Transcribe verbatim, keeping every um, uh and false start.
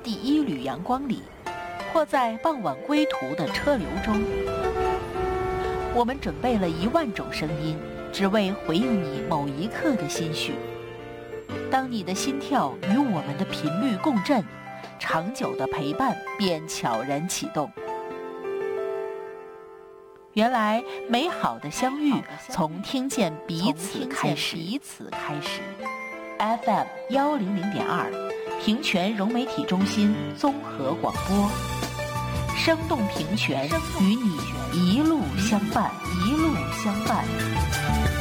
第一缕阳光里，或在傍晚归途的车流中。我们准备了一万种声音，只为回应你某一刻的心绪。当你的心跳与我们的频率共振，长久的陪伴便悄然启动。原来美好的相遇从听见彼此开始。彼此开始。F M 幺零零点二，平泉融媒体中心综合广播，生动平泉，与你一路相伴，一路相伴。